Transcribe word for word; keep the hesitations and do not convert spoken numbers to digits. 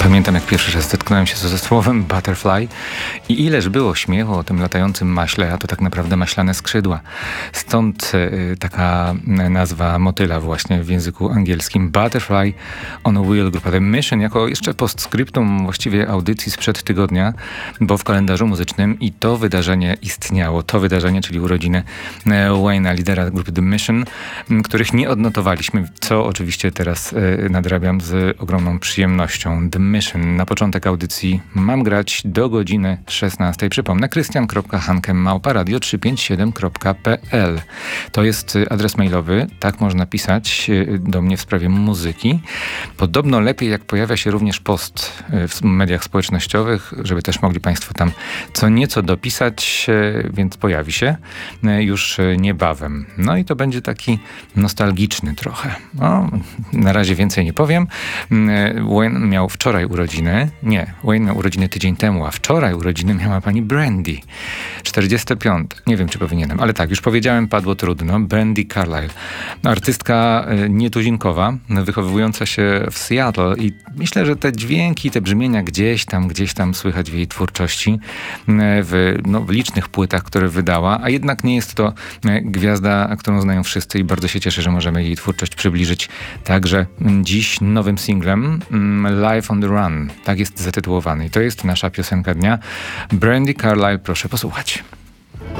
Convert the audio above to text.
Pamiętam, jak pierwszy raz zetknąłem się ze słowem butterfly i ileż było śmiechu o tym latającym maśle, a to tak naprawdę maślane skrzydła. Stąd y, taka nazwa motyla właśnie w języku angielskim. Butterfly on a Wheel, grupa The Mission, jako jeszcze postscriptum właściwie audycji sprzed tygodnia, bo w kalendarzu muzycznym i to wydarzenie istniało. To wydarzenie, czyli urodziny Wayne'a, lidera grupy The Mission, których nie odnotowaliśmy, co oczywiście teraz y, nadrabiam z ogromną przyjemnością. The Mission. Na początek audycji mam grać do godziny szesnastej. Przypomnę, krystian kropka hanke małpa radio trzysta pięćdziesiąt siedem kropka p l. To jest adres mailowy. Tak można pisać do mnie w sprawie muzyki. Podobno lepiej, jak pojawia się również post w mediach społecznościowych, żeby też mogli Państwo tam co nieco dopisać, więc pojawi się już niebawem. No i to będzie taki nostalgiczny trochę. No, na razie więcej nie powiem. Wayne miał wczoraj urodziny. Nie, Wayne miał urodziny tydzień temu, a wczoraj urodziny miała pani Brandi. czterdzieste piąte. Nie wiem, czy powinienem, ale tak, już powiedziałem, padło trudno. Brandi Carlile. Artystka nietuzinkowa, wychowująca się w Seattle i myślę, że te dźwięki, te brzmienia gdzieś tam, gdzieś tam słychać w jej twórczości, w, no, w licznych płytach, które wydała, a jednak nie jest to gwiazda, którą znają wszyscy i bardzo się cieszę, że możemy jej twórczość przybliżyć także dziś nowym singlem Life on the Run. Tak jest zatytułowany. I to jest nasza piosenka dnia. Brandi Carlile, proszę posłuchać.